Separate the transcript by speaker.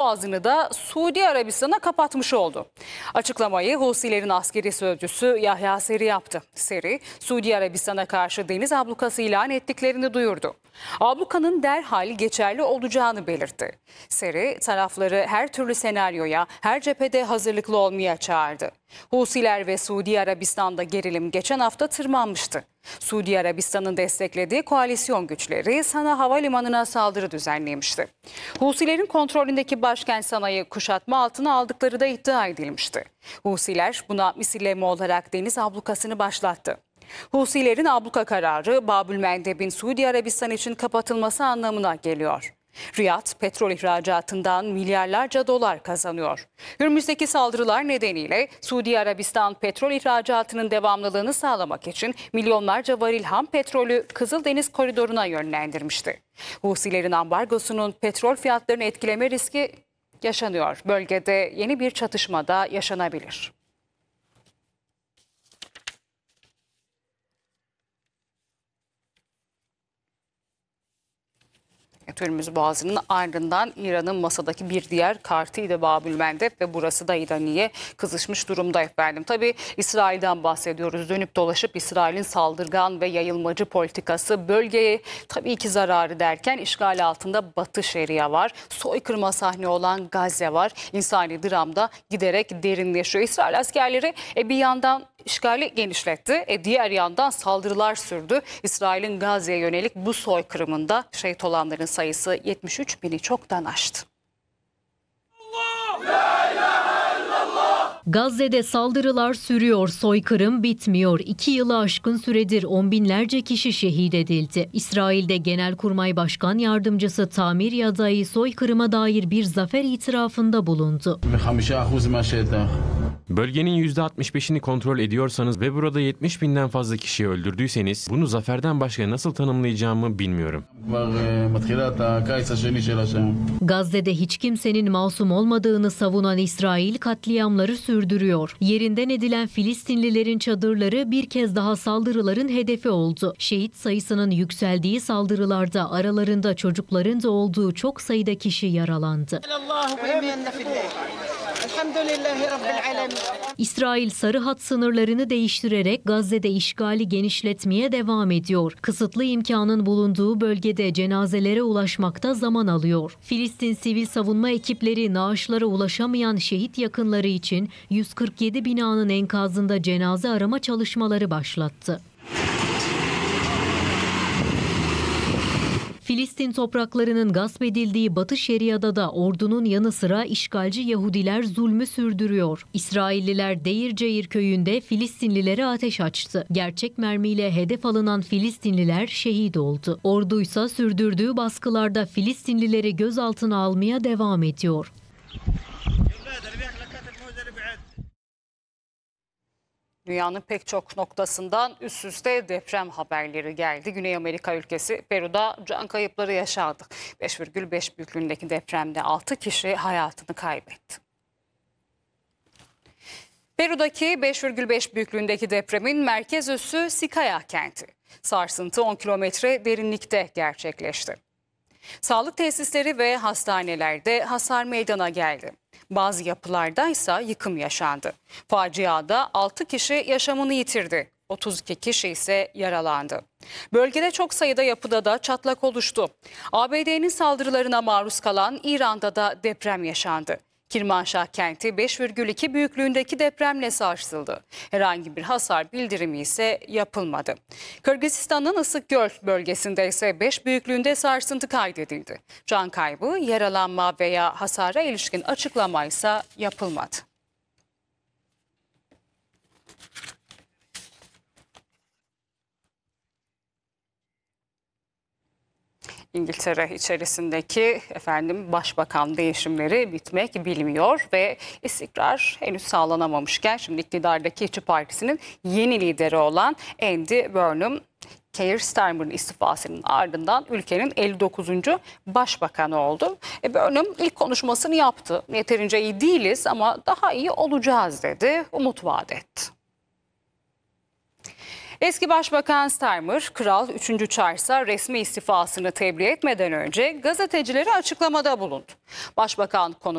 Speaker 1: Boğazı'nı da Suudi Arabistan'a kapatmış oldu. Açıklamayı Husilerin askeri sözcüsü Yahya Seri yaptı. Seri, Suudi Arabistan'a karşı deniz ablukası ilan ettiklerini duyurdu. Ablukanın derhal geçerli olacağını belirtti. Seri, tarafları her türlü senaryoya, her cephede hazırlıklı olmaya çağırdı. Husiler ve Suudi Arabistan'da gerilim geçen hafta tırmanmıştı. Suudi Arabistan'ın desteklediği koalisyon güçleri Sana Havalimanı'na saldırı düzenlemişti. Husilerin kontrolündeki başkent Sana'yı kuşatma altına aldıkları da iddia edilmişti. Husiler buna misilleme olarak deniz ablukasını başlattı. Husilerin abluka kararı Babülmendeb'in Suudi Arabistan için kapatılması anlamına geliyor. Riyad petrol ihracatından milyarlarca dolar kazanıyor. Hürmüz'deki saldırılar nedeniyle Suudi Arabistan petrol ihracatının devamlılığını sağlamak için milyonlarca varil ham petrolü Kızıldeniz koridoruna yönlendirmişti. Husilerin ambargosunun petrol fiyatlarını etkileme riski yaşanıyor. Bölgede yeni bir çatışma da yaşanabilir. Hürmüz Boğazı'nın ardından İran'ın masadaki bir diğer kartıydı Babülmendeb ve burası da İran'ya kızışmış durumda efendim. Tabii İsrail'den bahsediyoruz. Dönüp dolaşıp İsrail'in saldırgan ve yayılmacı politikası bölgeye tabii ki zararı derken işgal altında Batı Şeria var. Soykırıma sahne olan Gazze var. İnsani dramda giderek derinleşiyor. İsrail askerleri bir yandan işgali genişletti. Diğer yandan saldırılar sürdü. İsrail'in Gazze'ye yönelik bu soykırımında şehit olanların sayısı 73 bini çoktan aştı.
Speaker 2: Gazze'de saldırılar sürüyor, soykırım bitmiyor. 2 yılı aşkın süredir on binlerce kişi şehit edildi. İsrail'de Genelkurmay Başkan Yardımcısı Tamir Yadai soykırıma dair bir zafer itirafında bulundu.
Speaker 3: Bölgenin %65'ini kontrol ediyorsanız ve burada 70 binden fazla kişiyi öldürdüyseniz bunu zaferden başka nasıl tanımlayacağımı bilmiyorum.
Speaker 2: Gazze'de hiç kimsenin masum olmadığını savunan İsrail katliamları sürdürüyor. Yerinden edilen Filistinlilerin çadırları bir kez daha saldırıların hedefi oldu. Şehit sayısının yükseldiği saldırılarda aralarında çocukların da olduğu çok sayıda kişi yaralandı. İsrail sarı hat sınırlarını değiştirerek Gazze'de işgali genişletmeye devam ediyor. Kısıtlı imkanın bulunduğu bölgede cenazelere ulaşmakta zaman alıyor. Filistin sivil savunma ekipleri naaşlara ulaşamayan şehit yakınları için 147 binanın enkazında cenaze arama çalışmaları başlattı. Filistin topraklarının gasp edildiği Batı Şeria'da da ordunun yanı sıra işgalci Yahudiler zulmü sürdürüyor. İsrailliler Deir Ceir köyünde Filistinlilere ateş açtı. Gerçek mermiyle hedef alınan Filistinliler şehit oldu. Orduysa sürdürdüğü baskılarda Filistinlileri gözaltına almaya devam ediyor.
Speaker 1: Dünyanın pek çok noktasından üst üste deprem haberleri geldi. Güney Amerika ülkesi Peru'da can kayıpları yaşandı. 5,5 büyüklüğündeki depremde 6 kişi hayatını kaybetti. Peru'daki 5,5 büyüklüğündeki depremin merkez üssü Sikaya kenti. Sarsıntı 10 kilometre derinlikte gerçekleşti. Sağlık tesisleri ve hastanelerde hasar meydana geldi. Bazı yapılarda ise yıkım yaşandı. Faciada 6 kişi yaşamını yitirdi. 32 kişi ise yaralandı. Bölgede çok sayıda yapıda da çatlak oluştu. ABD'nin saldırılarına maruz kalan İran'da da deprem yaşandı. Kirmanşah kenti 5,2 büyüklüğündeki depremle sarsıldı. Herhangi bir hasar bildirimi ise yapılmadı. Kırgızistan'ın Isıkgöl bölgesinde ise 5 büyüklüğünde sarsıntı kaydedildi. Can kaybı, yaralanma veya hasara ilişkin açıklama ise yapılmadı. İngiltere içerisindeki başbakan değişimleri bitmek bilmiyor ve istikrar henüz sağlanamamışken şimdi iktidardaki İşçi Partisi'nin yeni lideri olan Andy Burnham, Keir Starmer'ın istifasının ardından ülkenin 59. başbakanı oldu. Burnham ilk konuşmasını yaptı. Yeterince iyi değiliz ama daha iyi olacağız dedi. Umut vaat etti. Eski Başbakan Starmer, Kral 3. Charles'a resmi istifasını tebliğ etmeden önce gazetecilere açıklamada bulundu. Başbakan